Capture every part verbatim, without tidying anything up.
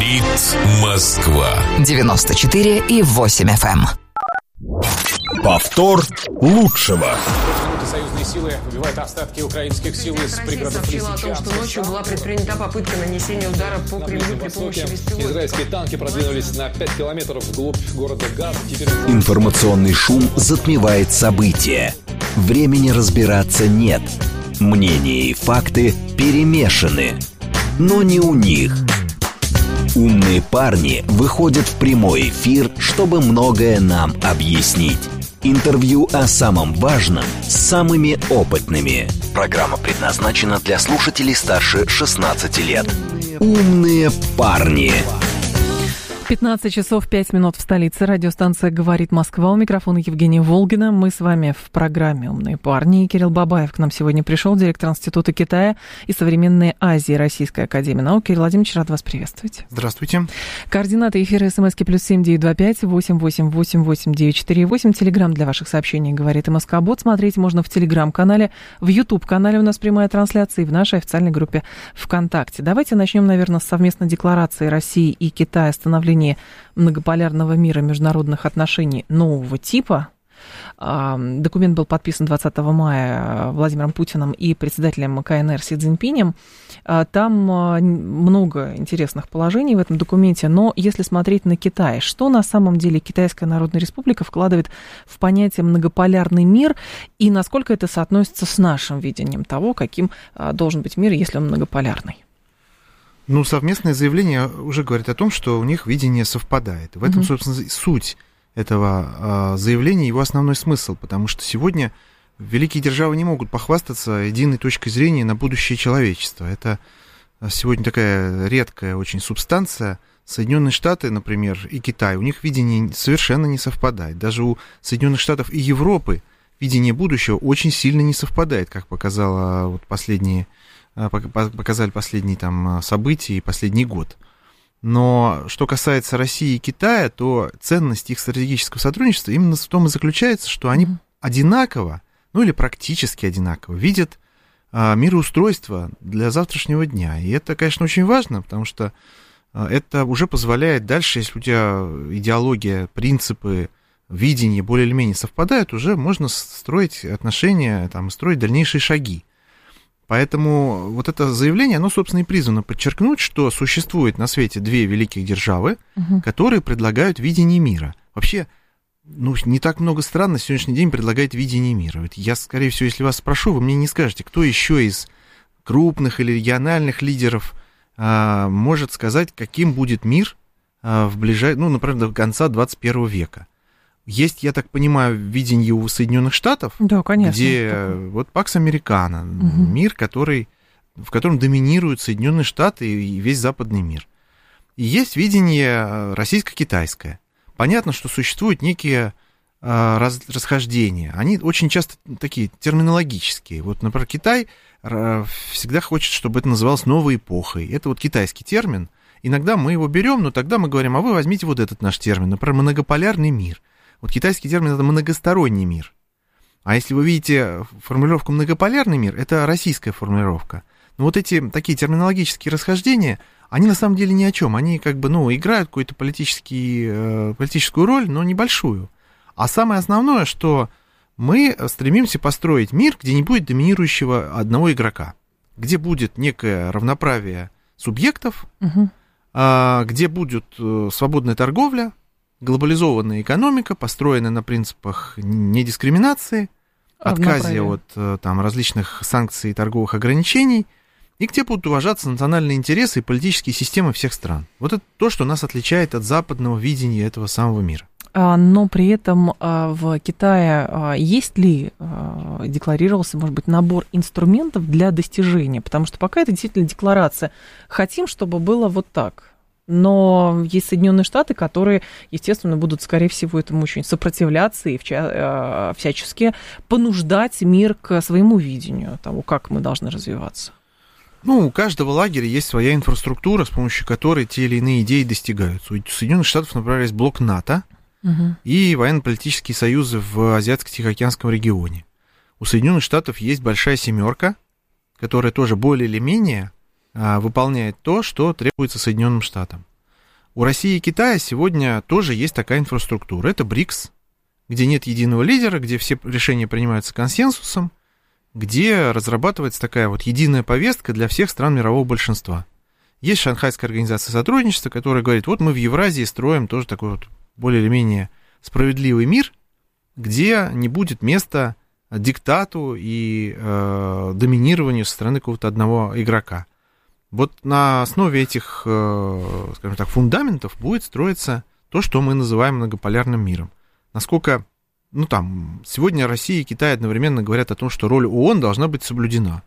Говорит Москва. девяносто четыре и восемь эф эм. Повтор лучшего. Союзные силы выбивают остатки украинских сил из пригородов сообщила о том, что ночью была предпринята попытка нанесения удара по Кремлю при помощи беспилотников. Израильские танки продвинулись на пять километров вглубь города Газ. Теперь... Информационный шум затмевает события. Времени разбираться нет. Мнения и факты перемешаны. Но не у них. Умные парни выходят в прямой эфир, чтобы многое нам объяснить. Интервью о самом важном с самыми опытными. Программа предназначена для слушателей старше шестнадцати лет. Умные парни. пятнадцать часов пять минут в столице. Радиостанция «Говорит Москва». У микрофона Евгения Волгина. Мы с вами в программе «Умные парни». И Кирилл Бабаев к нам сегодня пришел, директор Института Китая и современной Азии Российской академии наук. Кирилл Владимирович, рад вас приветствовать. Здравствуйте. Координаты эфира СМСки плюс семь девять два пять восемь восемь восемь восемь девять четыре восемь. Телеграмм для ваших сообщений «Говорит МСК-бот». Смотреть можно в Телеграм-канале, в Ютуб-канале у нас прямая трансляция и в нашей официальной группе ВКонтакте. Давайте начнем, наверное, с совместной декларации России и Китая о становлении многополярного мира международных отношений нового типа. Документ был подписан двадцатого мая Владимиром Путиным и председателем КНР Си Цзиньпинем. Там много интересных положений в этом документе, но если смотреть на Китай, что на самом деле Китайская Народная Республика вкладывает в понятие многополярный мир и насколько это соотносится с нашим видением того, каким должен быть мир, если он многополярный? Ну, совместное заявление уже говорит о том, что у них видение совпадает. В этом, mm-hmm. собственно, суть этого заявления, его основной смысл, потому что сегодня великие державы не могут похвастаться единой точкой зрения на будущее человечества. Это сегодня такая редкая очень субстанция. Соединенные Штаты, например, и Китай, у них видение совершенно не совпадает. Даже у Соединенных Штатов и Европы видение будущего очень сильно не совпадает, как показало вот последние показали последние там события и последний год. Но что касается России и Китая, то ценность их стратегического сотрудничества именно в том и заключается, что они mm-hmm. одинаково, ну или практически одинаково видят а, мироустройство для завтрашнего дня. И это, конечно, очень важно, потому что а, это уже позволяет дальше, если у тебя идеология, принципы, видение более или менее совпадают, уже можно строить отношения, там, строить дальнейшие шаги. Поэтому вот это заявление, оно, собственно, и призвано подчеркнуть, что существует на свете две великих державы, угу. которые предлагают видение мира. Вообще, ну, не так много стран на сегодняшний день предлагает видение мира. Ведь я, скорее всего, если вас спрошу, вы мне не скажете, кто еще из крупных или региональных лидеров а, может сказать, каким будет мир а, в ближай... ну, например, до конца двадцать первого века. Есть, я так понимаю, видение у Соединенных Штатов, да, конечно, где такое. Вот Пакс Американо, угу. мир, который, в котором доминируют Соединенные Штаты и весь западный мир. И есть видение российско-китайское. Понятно, что существуют некие а, раз, расхождения. Они очень часто такие терминологические. Вот, например, Китай всегда хочет, чтобы это называлось новой эпохой. Это вот китайский термин. Иногда мы его берем, но тогда мы говорим, а вы возьмите вот этот наш термин, например, многополярный мир. Вот китайский термин – это многосторонний мир. А если вы видите формулировку «многополярный мир», это российская формулировка. Но вот эти такие терминологические расхождения, они на самом деле ни о чем. Они как бы, ну, играют какую-то политический, политическую роль, но небольшую. А самое основное, что мы стремимся построить мир, где не будет доминирующего одного игрока, где будет некое равноправие субъектов, угу. где будет свободная торговля, глобализованная экономика, построенная на принципах недискриминации, отказе от там, различных санкций и торговых ограничений, и где будут уважаться национальные интересы и политические системы всех стран. Вот это то, что нас отличает от западного видения этого самого мира. Но при этом в Китае есть ли, декларировался, может быть, набор инструментов для достижения? Потому что пока это действительно декларация. Хотим, чтобы было вот так. Но есть Соединенные Штаты, которые, естественно, будут, скорее всего, этому очень сопротивляться и всячески понуждать мир к своему видению того, как мы должны развиваться. Ну, у каждого лагеря есть своя инфраструктура, с помощью которой те или иные идеи достигаются. У Соединенных Штатов, например, есть блок НАТО угу. и военно-политические союзы в Азиатско-Тихоокеанском регионе. У Соединенных Штатов есть большая семерка, которая тоже более или менее выполняет то, что требуется Соединенным Штатам. У России и Китая сегодня тоже есть такая инфраструктура. Это БРИКС, где нет единого лидера, где все решения принимаются консенсусом, где разрабатывается такая вот единая повестка для всех стран мирового большинства. Есть Шанхайская организация сотрудничества, которая говорит, вот мы в Евразии строим тоже такой вот более или менее справедливый мир, где не будет места диктату и э, доминированию со стороны какого-то одного игрока. Вот на основе этих, э, скажем так, фундаментов будет строиться то, что мы называем многополярным миром. Насколько, ну там, сегодня Россия и Китай одновременно говорят о том, что роль ООН должна быть соблюдена.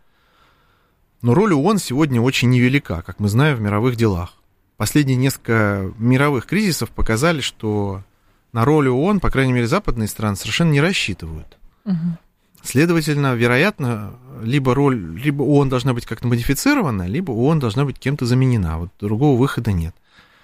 Но роль ООН сегодня очень невелика, как мы знаем, в мировых делах. Последние несколько мировых кризисов показали, что на роль ООН, по крайней мере, западные страны совершенно не рассчитывают. Угу. Следовательно, вероятно, либо роль, либо ООН должна быть как-то модифицирована, либо ООН должна быть кем-то заменена. Вот другого выхода нет.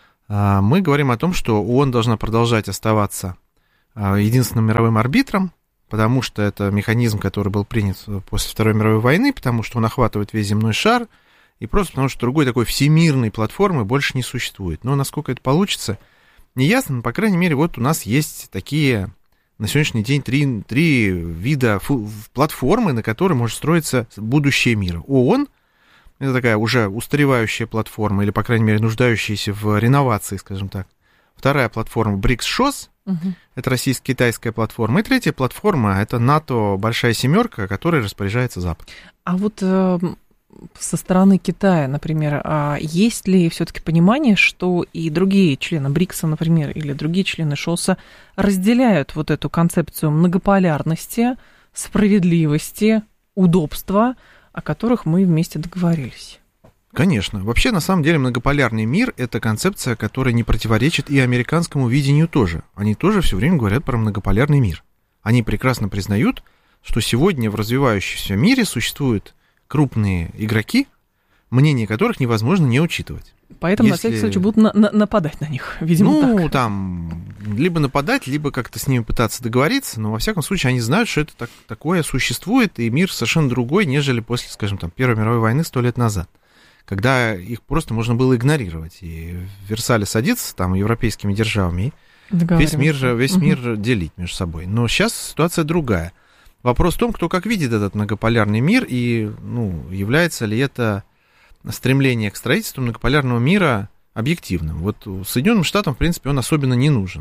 Мы говорим о том, что ООН должна продолжать оставаться единственным мировым арбитром, потому что это механизм, который был принят после Второй мировой войны, потому что он охватывает весь земной шар, и просто потому что другой такой всемирной платформы больше не существует. Но насколько это получится, не ясно, но, по крайней мере, вот у нас есть такие на сегодняшний день три, три вида фу- платформы, на которые может строиться будущее мира. ООН — это такая уже устаревающая платформа, или, по крайней мере, нуждающаяся в реновации, скажем так. Вторая платформа — БРИКС-ШОС, угу. Это российско-китайская платформа. И третья платформа — это НАТО «Большая семерка», которой распоряжается Запад. А вот э, со стороны Китая, например, а есть ли все-таки понимание, что и другие члены БРИКСа, например, или другие члены ШОСа разделяют вот эту концепцию многополярности, справедливости, удобства, о которых мы вместе договорились? Конечно. Вообще, на самом деле, многополярный мир — это концепция, которая не противоречит и американскому видению тоже. Они тоже все время говорят про многополярный мир. Они прекрасно признают, что сегодня в развивающемся мире существуют крупные игроки, мнение которых невозможно не учитывать. Поэтому, Если... на всякий случай, будут на- на- нападать на них, видимо, ну, так. Ну, там, либо нападать, либо как-то с ними пытаться договориться, но, во всяком случае, они знают, что это так, такое существует, и мир совершенно другой, нежели после, скажем, там, Первой мировой войны сто лет назад, когда их просто можно было игнорировать. И в Версале садиться там европейскими державами, и весь мир, весь угу. мир делить между собой. Но сейчас ситуация другая. Вопрос в том, кто как видит этот многополярный мир, и ну, является ли это стремление к строительству многополярного мира объективным. Вот Соединенным Штатам, в принципе, он особенно не нужен.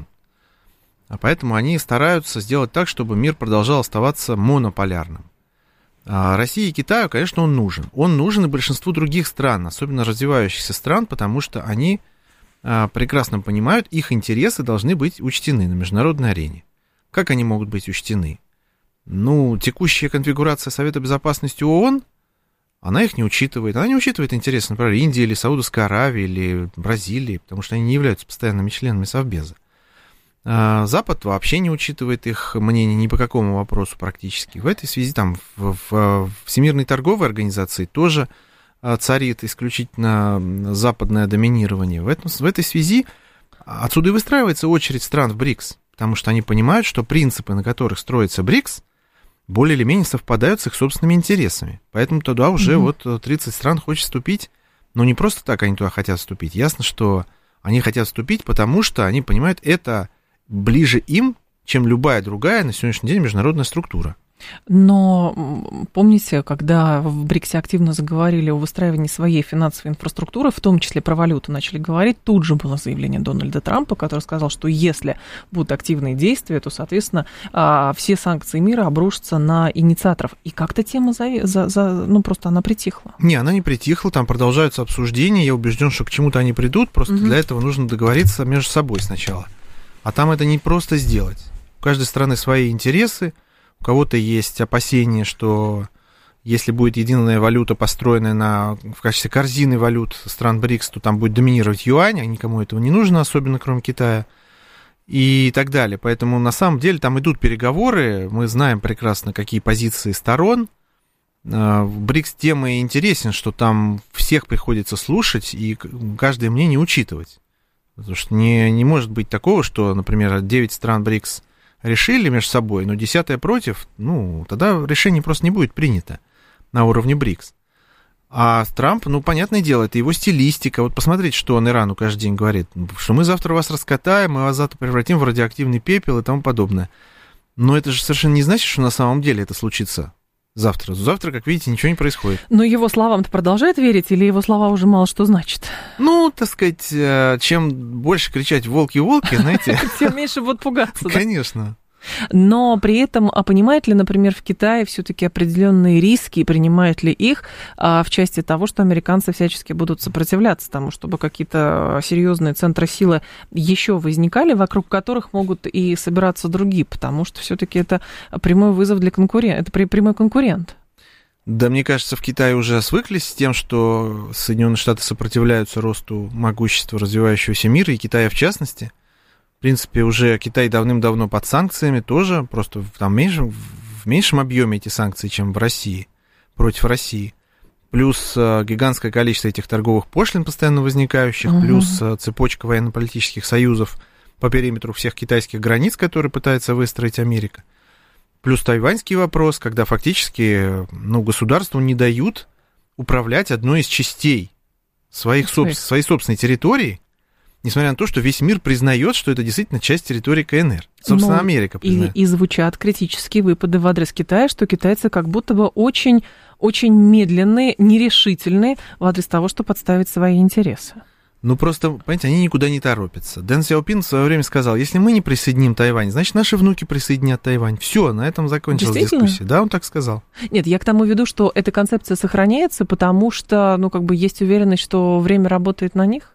А поэтому они стараются сделать так, чтобы мир продолжал оставаться монополярным. А России и Китаю, конечно, он нужен. Он нужен и большинству других стран, особенно развивающихся стран, потому что они а, прекрасно понимают, их интересы должны быть учтены на международной арене. Как они могут быть учтены? Ну, текущая конфигурация Совета Безопасности ООН, она их не учитывает. Она не учитывает интересы, например, Индии или Саудовской Аравии или Бразилии, потому что они не являются постоянными членами Совбеза. Запад вообще не учитывает их мнение ни по какому вопросу практически. В этой связи там в, в, в Всемирной торговой организации тоже царит исключительно западное доминирование. В, этом, в этой связи отсюда и выстраивается очередь стран в БРИКС, потому что они понимают, что принципы, на которых строится БРИКС, более или менее совпадают с их собственными интересами. Поэтому туда уже mm-hmm. вот тридцать стран хочет вступить, но не просто так они туда хотят вступить. Ясно, что они хотят вступить, потому что они понимают, это ближе им, чем любая другая на сегодняшний день международная структура. Но помните, когда в БРИКСе активно заговорили о выстраивании своей финансовой инфраструктуры, в том числе про валюту начали говорить, тут же было заявление Дональда Трампа, который сказал, что если будут активные действия, то, соответственно, все санкции мира обрушатся на инициаторов. И как-то тема, за, за, за, ну, просто она притихла. Не, она не притихла, там продолжаются обсуждения, я убежден, что к чему-то они придут, просто угу. для этого нужно договориться между собой сначала. А там это не просто сделать. У каждой страны свои интересы. У кого-то есть опасения, что если будет единая валюта, построенная на, в качестве корзины валют стран БРИКС, то там будет доминировать юань, а никому этого не нужно, особенно кроме Китая, и так далее. Поэтому на самом деле там идут переговоры, мы знаем прекрасно, какие позиции сторон. БРИКС тема интересен, что там всех приходится слушать и каждое мнение учитывать. Потому что не, не может быть такого, что, например, девять стран БРИКС решили между собой, но десятое против, ну, тогда решение просто не будет принято на уровне БРИКС. А Трамп, ну, понятное дело, это его стилистика. Вот посмотрите, что он Ирану каждый день говорит, что мы завтра вас раскатаем, мы вас завтра превратим в радиоактивный пепел и тому подобное. Но это же совершенно не значит, что на самом деле это случится завтра. Завтра, как видите, ничего не происходит. Но его словам-то продолжает верить, или его слова уже мало что значат? Ну, так сказать, чем больше кричать «волки-волки», знаете... Тем меньше будут пугаться. Конечно. Но при этом, а понимает ли, например, в Китае все-таки определенные риски, и принимает ли их а, в части того, что американцы всячески будут сопротивляться тому, чтобы какие-то серьезные центры силы еще возникали, вокруг которых могут и собираться другие, потому что все-таки это прямой вызов для конкурента, это прямой конкурент. Да, мне кажется, в Китае уже свыклись с тем, что Соединенные Штаты сопротивляются росту могущества развивающегося мира, и Китая в частности. В принципе, уже Китай давным-давно под санкциями тоже, просто там меньше, в меньшем объеме эти санкции, чем в России, против России. Плюс э, гигантское количество этих торговых пошлин, постоянно возникающих, угу. плюс э, цепочка военно-политических союзов по периметру всех китайских границ, которые пытается выстроить Америка. Плюс тайваньский вопрос, когда фактически ну, государству не дают управлять одной из частей своих соб... своей собственной территории, несмотря на то, что весь мир признает, что это действительно часть территории КНР. Собственно, ну, Америка признает. И, и звучат критические выпады в адрес Китая, что китайцы как будто бы очень, очень медленные, нерешительные в адрес того, чтобы подставить свои интересы. Ну, просто, понимаете, они никуда не торопятся. Дэн Сяопин в свое время сказал, если мы не присоединим Тайвань, значит, наши внуки присоединят Тайвань. Все, на этом закончилась дискуссия. Да, он так сказал. Нет, я к тому веду, что эта концепция сохраняется, потому что, ну, как бы есть уверенность, что время работает на них.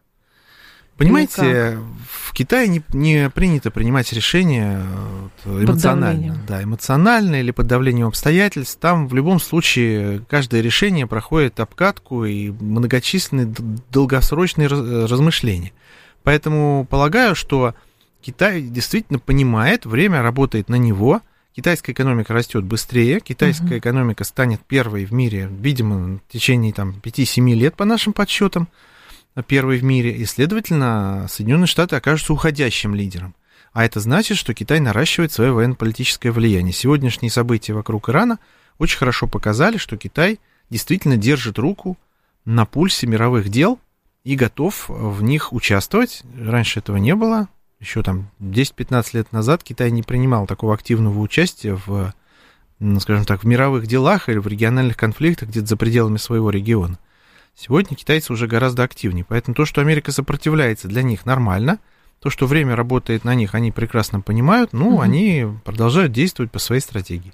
Понимаете, в Китае не, не принято принимать решения эмоционально. Да, эмоционально или под давлением обстоятельств. Там в любом случае каждое решение проходит обкатку и многочисленные долгосрочные размышления. Поэтому полагаю, что Китай действительно понимает, время работает на него. Китайская экономика растет быстрее, китайская uh-huh. экономика станет первой в мире, видимо, в течение там, пяти-семи лет по нашим подсчетам. Первый в мире, и, следовательно, Соединенные Штаты окажутся уходящим лидером. А это значит, что Китай наращивает свое военно-политическое влияние. Сегодняшние события вокруг Ирана очень хорошо показали, что Китай действительно держит руку на пульсе мировых дел и готов в них участвовать. Раньше этого не было. Еще там десять-пятнадцать лет назад Китай не принимал такого активного участия в, скажем так, в мировых делах или в региональных конфликтах где-то за пределами своего региона. Сегодня китайцы уже гораздо активнее, поэтому то, что Америка сопротивляется, для них нормально, то, что время работает на них, они прекрасно понимают, ну, угу. они продолжают действовать по своей стратегии.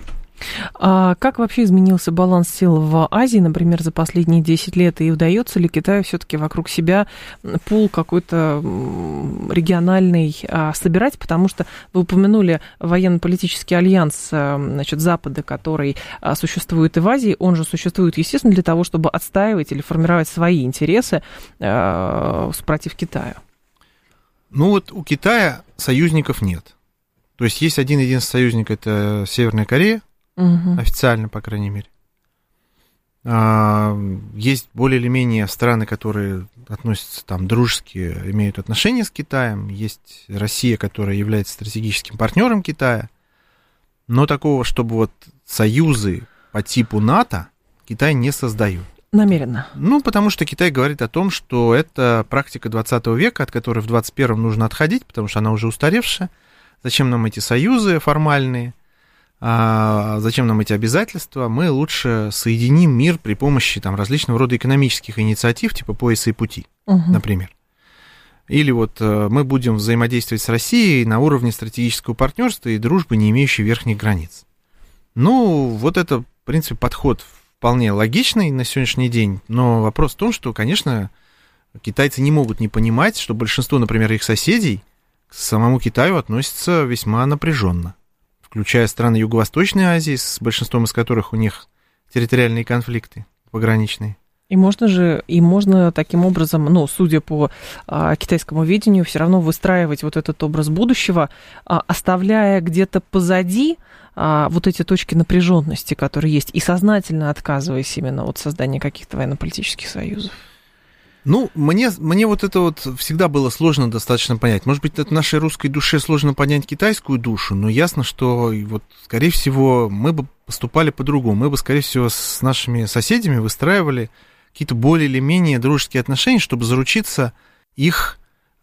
А как вообще изменился баланс сил в Азии, например, за последние десять лет, и удается ли Китаю все-таки вокруг себя пул какой-то региональный собирать, потому что вы упомянули военно-политический альянс, значит, Запада, который существует и в Азии, он же существует, естественно, для того, чтобы отстаивать или формировать свои интересы против Китая. Ну вот у Китая союзников нет. То есть есть один единственный союзник, это Северная Корея, угу. официально, по крайней мере. Есть более или менее страны, которые относятся там дружески, имеют отношения с Китаем. Есть Россия, которая является стратегическим партнером Китая. Но такого, чтобы вот союзы по типу НАТО Китай не создает. Намеренно. Ну, потому что Китай говорит о том, что это практика двадцатого века, от которой в двадцать первом нужно отходить, потому что она уже устаревшая. Зачем нам эти союзы формальные? А зачем нам эти обязательства? Мы лучше соединим мир при помощи там, различного рода экономических инициатив, типа пояса и пути, угу. например. Или вот мы будем взаимодействовать с Россией на уровне стратегического партнерства и дружбы, не имеющей верхних границ. Ну, вот это, в принципе, подход вполне логичный на сегодняшний день, но вопрос в том, что, конечно, китайцы не могут не понимать, что большинство, например, их соседей к самому Китаю относятся весьма напряженно, включая страны Юго-Восточной Азии, с большинством из которых у них территориальные конфликты пограничные. И можно же, и можно таким образом, ну, судя по а, китайскому видению, все равно выстраивать вот этот образ будущего, а, оставляя где-то позади а, вот эти точки напряженности, которые есть, и сознательно отказываясь именно от создания каких-то военно-политических союзов. Ну, мне, мне вот это вот всегда было сложно достаточно понять. Может быть, это нашей русской душе сложно понять китайскую душу, но ясно, что, вот, скорее всего, мы бы поступали по-другому. Мы бы, скорее всего, с нашими соседями выстраивали какие-то более или менее дружеские отношения, чтобы заручиться их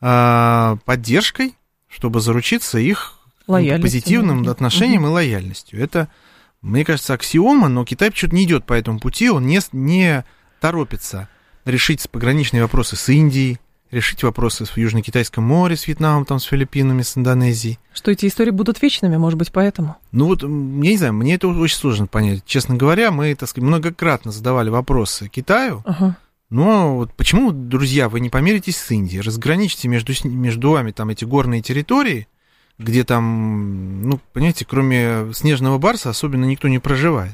э, поддержкой, чтобы заручиться их позитивным да. отношением угу. и лояльностью. Это, мне кажется, аксиома, но Китай почему-то не идет по этому пути, он не, не торопится решить пограничные вопросы с Индией, решить вопросы в Южно-Китайском море, с Вьетнамом, там, с Филиппинами, с Индонезией. Что эти истории будут вечными, может быть, поэтому? Ну вот, я не знаю, мне это очень сложно понять. Честно говоря, мы, так сказать, многократно задавали вопросы Китаю, ага. но вот почему, друзья, вы не помиритесь с Индией, разграничьте между, между вами там эти горные территории, где там, ну, понимаете, кроме снежного барса особенно никто не проживает.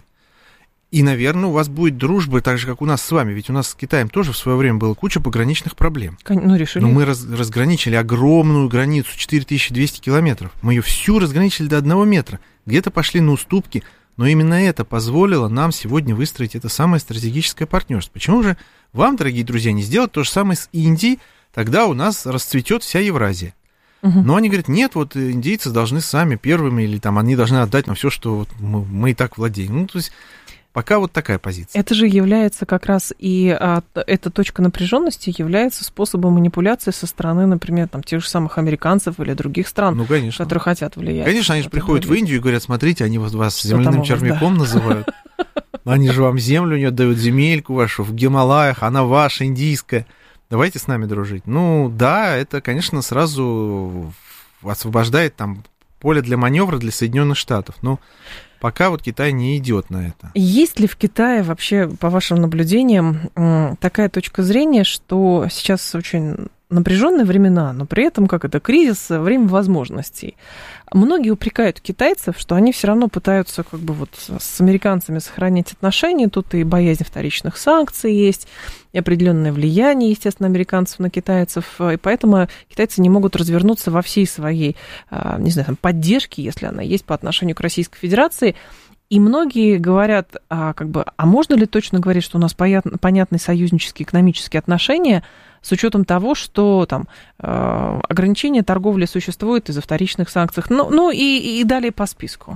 И, наверное, у вас будет дружба так же, как у нас с вами. Ведь у нас с Китаем тоже в свое время была куча пограничных проблем. Ну, решили. Но мы раз, разграничили огромную границу, четыре тысячи двести километров. Мы ее всю разграничили до одного метра. Где-то пошли на уступки. Но именно это позволило нам сегодня выстроить это самое стратегическое партнерство. Почему же вам, дорогие друзья, не сделать то же самое с Индией? Тогда у нас расцветет вся Евразия. Угу. Но они говорят, нет, вот индийцы должны сами первыми, или там они должны отдать нам все, что вот мы, мы и так владеем. Ну, то есть... Пока вот такая позиция. Это же является как раз и а, эта точка напряженности является способом манипуляции со стороны, например, там, тех же самых американцев или других стран, ну, конечно. которые хотят влиять. Конечно, они же приходят в Индию и говорят, смотрите, они вот вас земляным червяком да. называют. Они же вам землю не отдают, земельку вашу в Гималаях, она ваша, индийская. Давайте с нами дружить. Ну да, это, конечно, сразу освобождает там поле для маневра для Соединенных Штатов. Но пока вот Китай не идет на это. Есть ли в Китае вообще, по вашим наблюдениям, такая точка зрения, что сейчас очень напряженные времена, но при этом, как это, кризис, время возможностей. Многие упрекают китайцев, что они все равно пытаются как бы вот с американцами сохранять отношения. Тут и боязнь вторичных санкций есть, и определенное влияние, естественно, американцев на китайцев. И поэтому китайцы не могут развернуться во всей своей, не знаю, там, поддержке, если она есть по отношению к Российской Федерации. И многие говорят, а, как бы, а можно ли точно говорить, что у нас понятны союзнические экономические отношения, с учетом того, что там ограничения торговли существуют из-за вторичных санкций, ну, ну и, и далее по списку.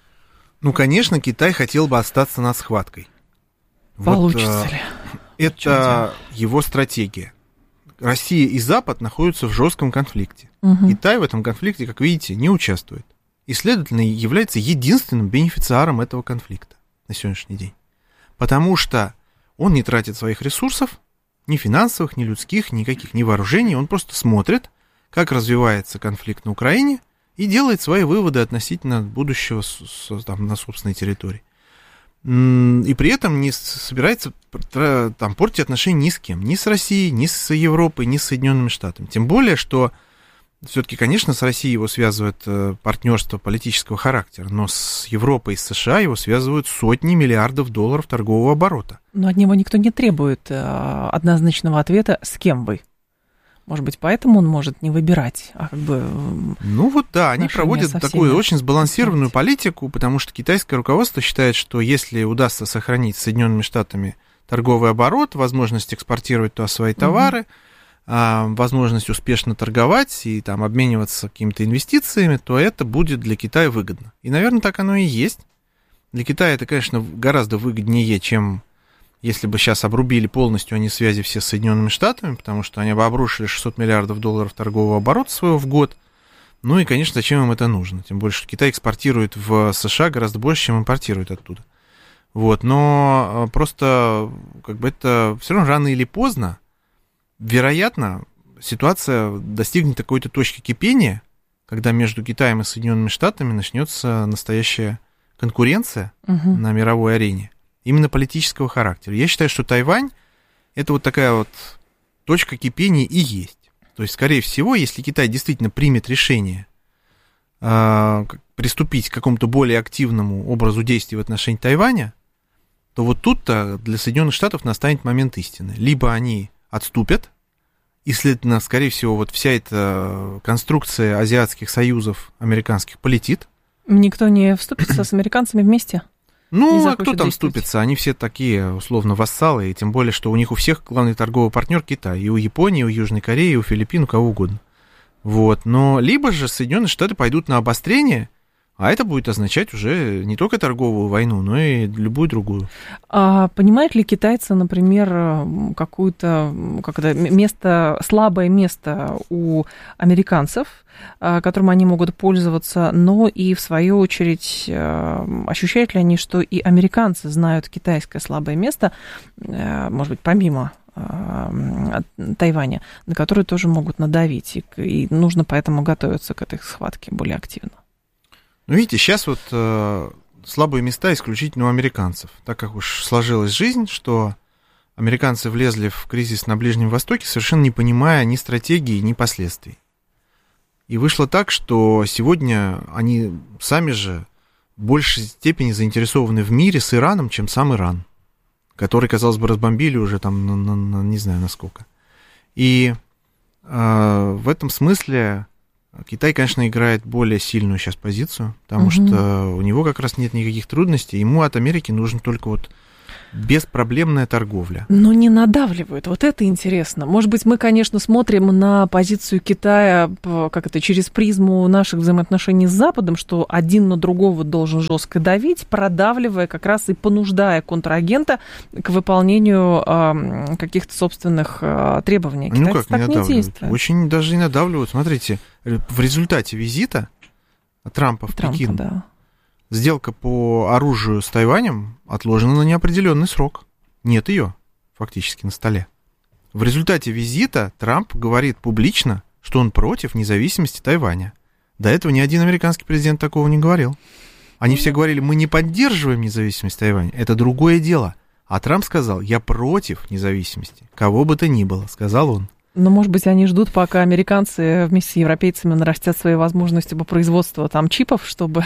Ну, конечно, Китай хотел бы остаться над схваткой. Получится вот, ли? Это его стратегия. Россия и Запад находятся в жестком конфликте. Угу. Китай в этом конфликте, как видите, не участвует. И, следовательно, является единственным бенефициаром этого конфликта на сегодняшний день. Потому что он не тратит своих ресурсов, ни финансовых, ни людских, никаких, ни вооружений. Он просто смотрит, как развивается конфликт на Украине, и делает свои выводы относительно будущего там, на собственной территории. И при этом не собирается там, портить отношения ни с кем. Ни с Россией, ни с Европой, ни с Соединенными Штатами. Тем более, что все-таки, конечно, с Россией его связывает партнерство политического характера, но с Европой и с США его связывают сотни миллиардов долларов торгового оборота. Но от него никто не требует однозначного ответа, с кем вы. Может быть, поэтому он может не выбирать, а как бы... Ну вот да, они проводят такую очень сбалансированную политику, потому что китайское руководство считает, что если удастся сохранить с Соединенными Штатами торговый оборот, возможность экспортировать туда свои товары, угу. возможность успешно торговать и там обмениваться какими-то инвестициями, то это будет для Китая выгодно. И, наверное, так оно и есть. Для Китая это, конечно, гораздо выгоднее, чем если бы сейчас обрубили полностью они связи все с Соединенными Штатами, потому что они бы обрушили шестьсот миллиардов долларов торгового оборота своего в год. Ну и, конечно, зачем им это нужно? Тем более, что Китай экспортирует в США гораздо больше, чем импортирует оттуда. Вот, но просто как бы это все равно рано или поздно, вероятно, ситуация достигнет какой-то точки кипения, когда между Китаем и Соединенными Штатами начнется настоящая конкуренция угу. на мировой арене, именно политического характера. Я считаю, что Тайвань это вот такая вот точка кипения и есть. То есть, скорее всего, если Китай действительно примет решение э, приступить к какому-то более активному образу действий в отношении Тайваня, то вот тут-то для Соединенных Штатов настанет момент истины. Либо они отступят, и, следовательно, скорее всего, вот вся эта конструкция азиатских союзов американских полетит. Никто не вступится с американцами вместе? Ну, а кто там вступится? Они все такие, условно, вассалы, и тем более, что у них у всех главный торговый партнер Китай, и у Японии, и у Южной Кореи, и у Филиппин, у кого угодно. Вот, но либо же Соединенные Штаты пойдут на обострение, А это будет означать уже не только торговую войну, но и любую другую. А понимают ли китайцы, например, какое-то как это, место, слабое место у американцев, которым они могут пользоваться, но и, в свою очередь, ощущают ли они, что и американцы знают китайское слабое место, может быть, помимо Тайваня, на которое тоже могут надавить, и, и нужно поэтому готовиться к этой схватке более активно? Ну, видите, сейчас вот э, слабые места исключительно у американцев, так как уж сложилась жизнь, что американцы влезли в кризис на Ближнем Востоке, совершенно не понимая ни стратегии, ни последствий. И вышло так, что сегодня они сами же в большей степени заинтересованы в мире с Ираном, чем сам Иран, который, казалось бы, разбомбили уже там, на, на, на, не знаю, насколько. И э, в этом смысле Китай, конечно, играет более сильную сейчас позицию, потому угу. что у него как раз нет никаких трудностей, ему от Америки нужен только вот беспроблемная торговля. Но не надавливают, вот это интересно. Может быть, мы, конечно, смотрим на позицию Китая, как это, через призму наших взаимоотношений с Западом, что один на другого должен жестко давить, продавливая как раз и понуждая контрагента к выполнению э, каких-то собственных э, требований. Китайцы ну как так не не действуют. Очень даже не надавливают. Смотрите, в результате визита Трампа в Трампа, Пекин да. сделка по оружию с Тайванем отложена на неопределенный срок. Нет ее фактически на столе. В результате визита Трамп говорит публично, что он против независимости Тайваня. До этого ни один американский президент такого не говорил. Они все говорили, мы не поддерживаем независимость Тайваня. Это другое дело. А Трамп сказал, я против независимости. Кого бы то ни было, сказал он. Но, может быть, они ждут, пока американцы вместе с европейцами нарастят свои возможности по производству там чипов, чтобы,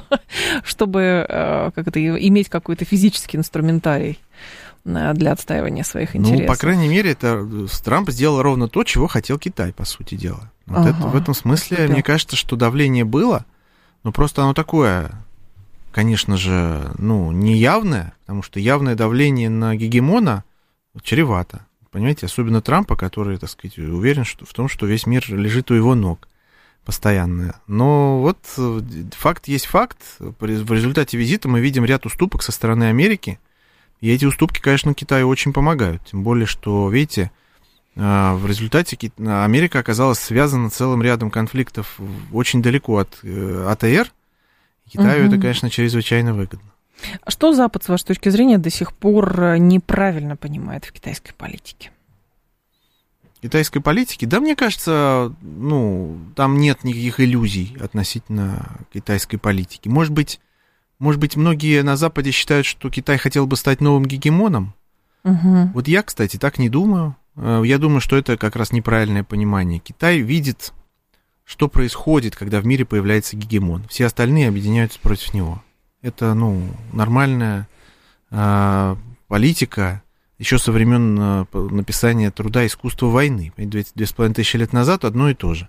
чтобы как это, иметь какой-то физический инструментарий для отстаивания своих интересов. Ну, по крайней мере, это Трамп сделал ровно то, чего хотел Китай, по сути дела. Вот ага, это, в этом смысле, поступил. Мне кажется, что давление было, но просто оно такое, конечно же, ну, неявное, потому что явное давление на гегемона чревато. Понимаете, особенно Трампа, который, так сказать, уверен что, в том, что весь мир лежит у его ног постоянно. Но вот факт есть факт. В результате визита мы видим ряд уступок со стороны Америки. И эти уступки, конечно, Китаю очень помогают. Тем более, что, видите, в результате Америка оказалась связана целым рядом конфликтов очень далеко от АТР. Китаю угу. это, конечно, чрезвычайно выгодно. А что Запад, с вашей точки зрения, до сих пор неправильно понимает в китайской политике? Китайской политике? Да, мне кажется, ну, там нет никаких иллюзий относительно китайской политики. Может быть, может быть, многие на Западе считают, что Китай хотел бы стать новым гегемоном. Угу. Вот я, кстати, так не думаю. Я думаю, что это как раз неправильное понимание. Китай видит, что происходит, когда в мире появляется гегемон. Все остальные объединяются против него. Это, ну, нормальная э, политика еще со времен э, написания труда «Искусство войны». Две, две с половиной тысячи лет назад одно и то же.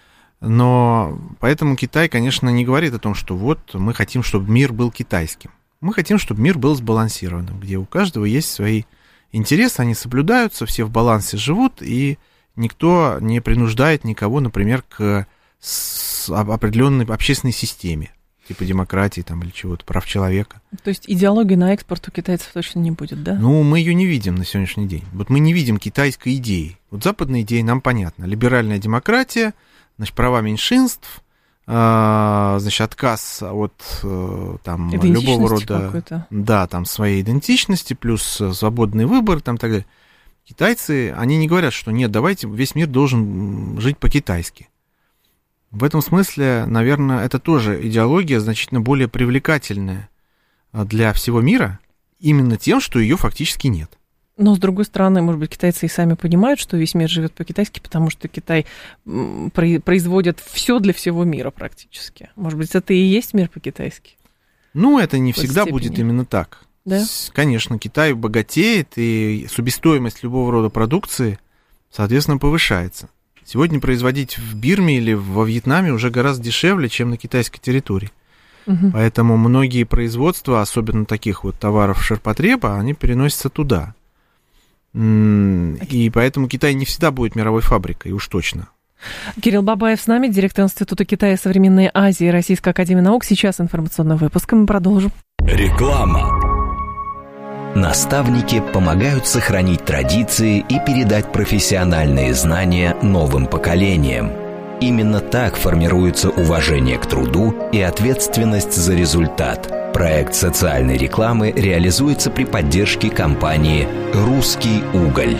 Но поэтому Китай, конечно, не говорит о том, что вот мы хотим, чтобы мир был китайским. Мы хотим, чтобы мир был сбалансированным, где у каждого есть свои интересы, они соблюдаются, все в балансе живут, и никто не принуждает никого, например, к определенной общественной системе. Типа демократии там, или чего-то, прав человека. То есть идеологии на экспорт у китайцев точно не будет, да? Ну, мы ее не видим на сегодняшний день. Вот мы не видим китайской идеи. Вот западная идея нам понятна. Либеральная демократия, значит, права меньшинств, значит, отказ от там, любого рода да, там, своей идентичности, плюс свободный выбор, там, так далее. Китайцы, они не говорят, что нет, давайте, весь мир должен жить по-китайски. В этом смысле, наверное, это тоже идеология значительно более привлекательная для всего мира, именно тем, что ее фактически нет. Но, с другой стороны, может быть, китайцы и сами понимают, что весь мир живет по-китайски, потому что Китай производит все для всего мира практически. Может быть, это и есть мир по-китайски? Ну, это не всегда будет именно так. Да? Конечно, Китай богатеет, и себестоимость любого рода продукции, соответственно, повышается. Сегодня производить в Бирме или во Вьетнаме уже гораздо дешевле, чем на китайской территории. Угу. Поэтому многие производства, особенно таких вот товаров ширпотреба, они переносятся туда. И поэтому Китай не всегда будет мировой фабрикой, уж точно. Кирилл Бабаев с нами, директор Института Китая и современной Азии Российской академии наук. Сейчас информационный выпуск, и мы продолжим. Реклама. Наставники помогают сохранить традиции и передать профессиональные знания новым поколениям. Именно так формируется уважение к труду и ответственность за результат. Проект социальной рекламы реализуется при поддержке компании «Русский уголь».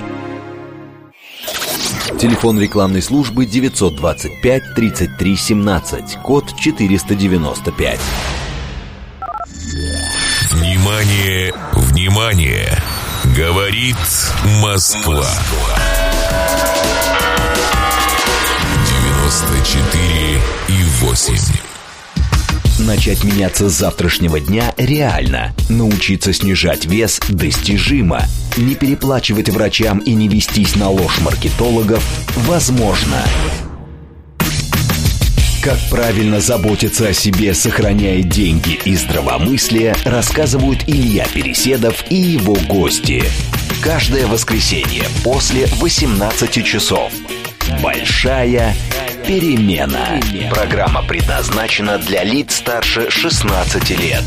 Телефон рекламной службы девятьсот двадцать пять тридцать три семнадцать, код четыреста девяносто пять. Внимание, внимание! Говорит Москва. девяносто четыре и восемь. Начать меняться с завтрашнего дня реально. Научиться снижать вес достижимо. Не переплачивать врачам и не вестись на ложь маркетологов возможно. Как правильно заботиться о себе, сохраняя деньги и здравомыслие, рассказывают Илья Переседов и его гости. Каждое воскресенье после восемнадцати часов. Большая перемена. Программа предназначена для лиц старше шестнадцати лет.